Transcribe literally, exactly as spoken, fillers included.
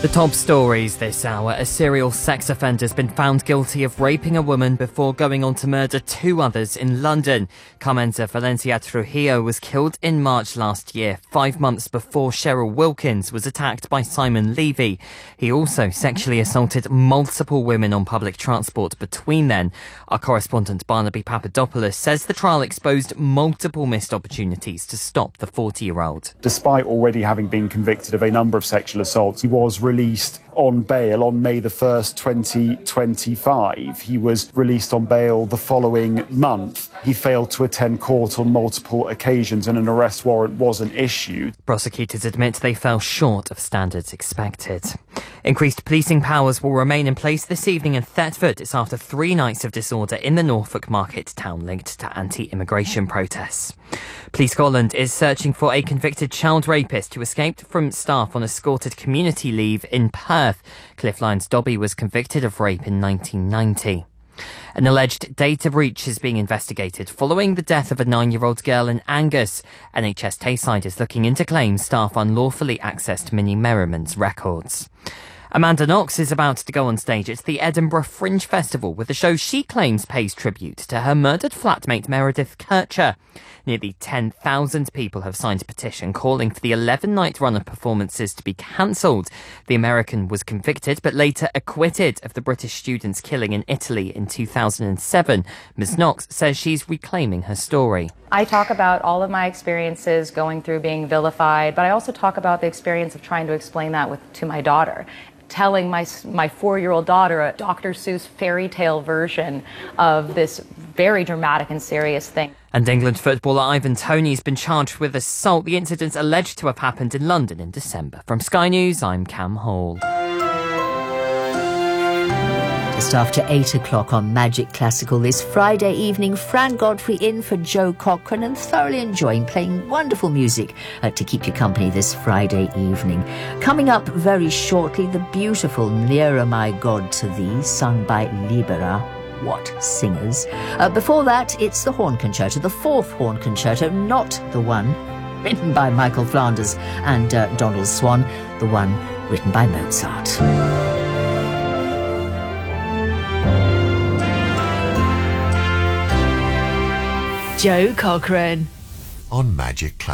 The top stories this hour. A serial sex offender has been found guilty of raping a woman before going on to murder two others in London. Carmenta Valencia Trujillo was killed in March last year, five months before Cheryl Wilkins was attacked by Simon Levy. He also sexually assaulted multiple women on public transport between then. Our correspondent Barnaby Papadopoulos says the trial exposed multiple missed opportunities to stop the forty-year-old. Despite already having been convicted of a number of sexual assaults, he was released on bail on May the first, twenty twenty-five. He was released on bail the following month. He failed to attend court on multiple occasions and an arrest warrant wasn't issued. Prosecutors admit they fell short of standards expected. Increased policing powers will remain in place this evening in Thetford. It's after three nights of disorder in the Norfolk market town linked to anti-immigration protests. Police Scotland is searching for a convicted child rapist who escaped from staff on escorted community leave in Perth. Cliff Lyons Dobby was convicted of rape in nineteen ninety. An alleged data breach is being investigated following the death of a nine-year-old girl in Angus. N H S Tayside is looking into claims staff unlawfully accessed Minnie Merriman's records. Amanda Knox is about to go on stage at the Edinburgh Fringe Festival with a show she claims pays tribute to her murdered flatmate Meredith Kircher. Nearly ten thousand people have signed a petition calling for the eleven-night run of performances to be cancelled. The American was convicted but later acquitted of the British student's killing in Italy in two thousand seven. Miz Knox says she's reclaiming her story. I talk about all of my experiences going through being vilified, but I also talk about the experience of trying to explain that with, to my daughter. Telling my my four-year-old daughter a Doctor Seuss fairy tale version of this very dramatic and serious thing. And England footballer Ivan Toney has been charged with assault. The incident's alleged to have happened in London in December. From Sky News, I'm Cam Hall. Just after eight o'clock on Magic Classical this Friday evening, Fran Godfrey in for Joe Cochran and thoroughly enjoying playing wonderful music uh, to keep you company this Friday evening. Coming up very shortly, the beautiful Nearer My God to Thee, sung by Libera. What singers. Uh, before that, it's the Horn Concerto, the fourth Horn Concerto, not the one written by Michael Flanders and uh, Donald Swan, the one written by Mozart. Joe Cochran on Magic Classic.